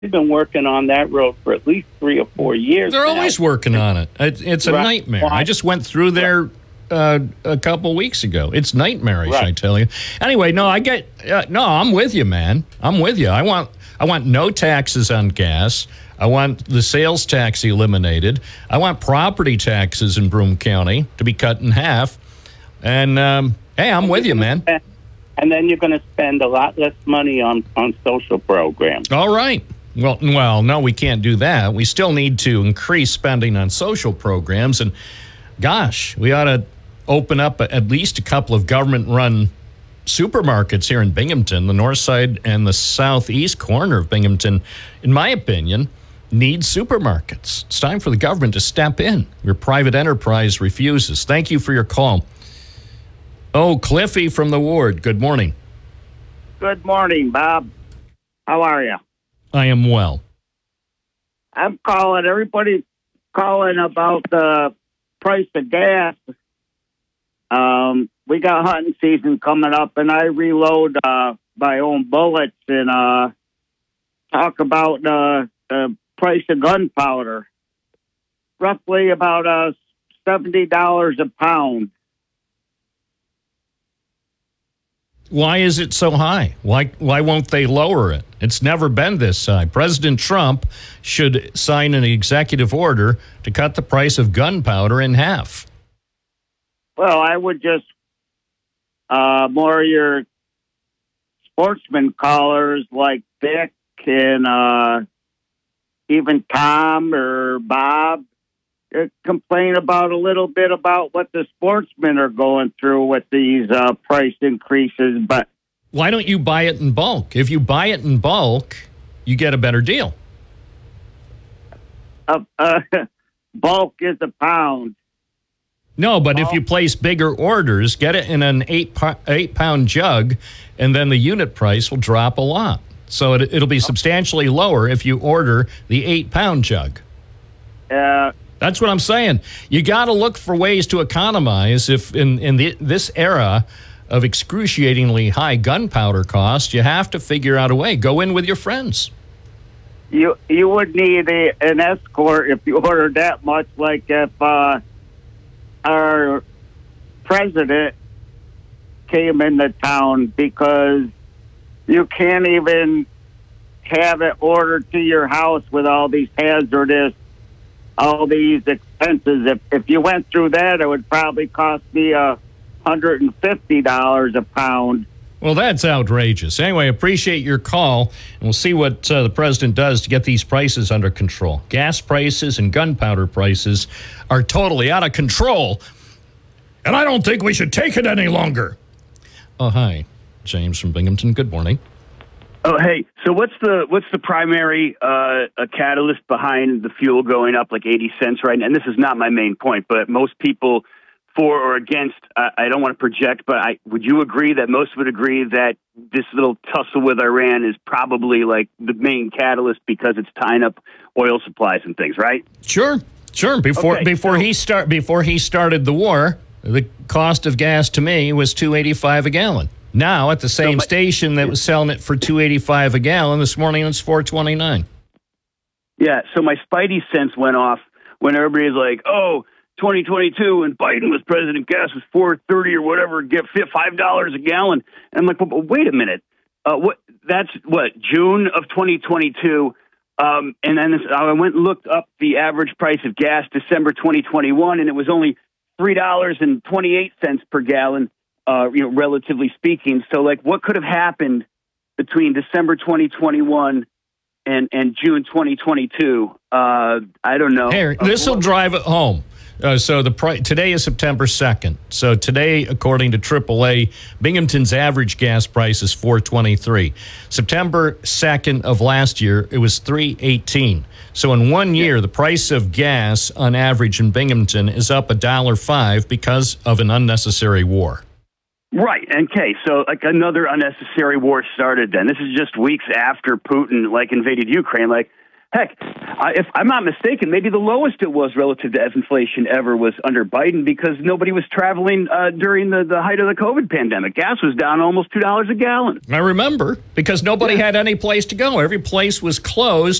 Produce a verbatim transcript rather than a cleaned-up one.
We've been working on that road for at least three or four years. They're now. always working on it. it it's a right. nightmare. I just went through there uh, a couple weeks ago. It's nightmarish, right. I tell you. Anyway, no, I get uh, no. I'm with you, man. I'm with you. I want I want no taxes on gas. I want the sales tax eliminated. I want property taxes in Broome County to be cut in half. And um, hey, I'm with you, man. And then you're going to spend a lot less money on, on social programs. All right. Well, well, no, we can't do that. We still need to increase spending on social programs. And gosh, we ought to open up at least a couple of government-run supermarkets here in Binghamton. The north side and the southeast corner of Binghamton, in my opinion, need supermarkets. It's time for the government to step in where private enterprise refuses. Thank you for your call. Oh, Cliffy from the ward. Good morning. Good morning, Bob. How are you? I am well. I'm calling, everybody calling about the price of gas. Um, we got hunting season coming up, and I reload uh, my own bullets and uh, talk about uh, the price of gunpowder. Roughly about uh, seventy dollars a pound. Why is it so high? Why why won't they lower it? It's never been this high. President Trump should sign an executive order to cut the price of gunpowder in half. Well, I would just uh, more your sportsman callers like Vic and uh, even Tom or Bob uh, complain about a little bit about what the sportsmen are going through with these uh, price increases. But why don't you buy it in bulk? If you buy it in bulk, you get a better deal. Uh, uh, bulk is a pound. No, but if you place bigger orders, get it in an eight po- eight pound jug, and then the unit price will drop a lot. So it, it'll be substantially lower if you order the eight pound jug. Uh, That's what I'm saying. You got to look for ways to economize. If in in the, this era of excruciatingly high gunpowder costs, you have to figure out a way. Go in with your friends. You you would need a, an escort if you ordered that much. Like if uh, our president came into town, because you can't even have it ordered to your house with all these hazardous, all these expenses. If if you went through that, it would probably cost me a hundred and fifty dollars a pound. Well, that's outrageous. Anyway, appreciate your call, and we'll see what uh, the president does to get these prices under control. Gas prices and gunpowder prices are totally out of control, and I don't think we should take it any longer. Oh, hi, James from Binghamton. Good morning. Oh, hey. So what's the what's the primary uh, a catalyst behind the fuel going up like eighty cents right now? And this is not my main point, but most people for or against, uh, I don't want to project, but I, would you agree that most would agree that this little tussle with Iran is probably like the main catalyst because it's tying up oil supplies and things, right? Sure, sure. Before okay, before so, he start before he started the war, the cost of gas to me was two eighty-five a gallon. Now at the same so my, station that was selling it for two eighty-five a gallon, this morning it's four twenty-nine. Yeah, so my spidey sense went off when everybody's like, "Oh, twenty twenty-two when Biden was president, gas was four thirty or whatever, get five dollars a gallon." And I'm like, well, wait a minute. Uh, what? That's what, June of twenty twenty-two. Um, and then this, I went and looked up the average price of gas December twenty twenty-one, and it was only three dollars and twenty-eight cents per gallon, uh, you know, relatively speaking. So, like, what could have happened between December twenty twenty-one and, and June twenty twenty-two? Uh, I don't know. Here, this will drive it home. Uh, so the price today is September second. So today, according to triple A, Binghamton's average gas price is four twenty-three. September second of last year, it was three eighteen. So in one year, the price of gas on average in Binghamton is up a dollar five because of an unnecessary war. Right. Okay. So like another unnecessary war started then. This is just weeks after Putin like invaded Ukraine. Like, Heck, I, if I'm not mistaken, maybe the lowest it was relative to inflation ever was under Biden because nobody was traveling uh, during the, the height of the COVID pandemic. Gas was down almost two dollars a gallon. I remember, because nobody Yeah. had any place to go. Every place was closed.